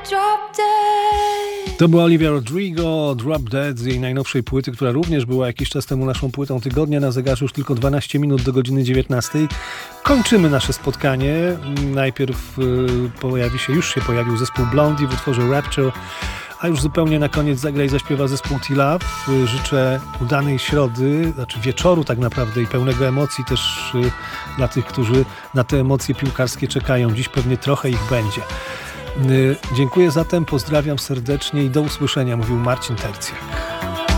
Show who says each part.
Speaker 1: drop dead.
Speaker 2: To była Olivia Rodrigo, Drop Dead z jej najnowszej płyty, która również była jakiś czas temu naszą płytą tygodnia. Na zegarze już tylko 12 minut do godziny 19. Kończymy nasze spotkanie. Najpierw już się pojawił zespół Blondie w utworze Rapture, a już zupełnie na koniec zagra i zaśpiewa zespół T-Love. Życzę udanej środy, znaczy wieczoru tak naprawdę i pełnego emocji też dla tych, którzy na te emocje piłkarskie czekają. Dziś pewnie trochę ich będzie. Dziękuję zatem, pozdrawiam serdecznie i do usłyszenia, mówił Marcin Tercjak.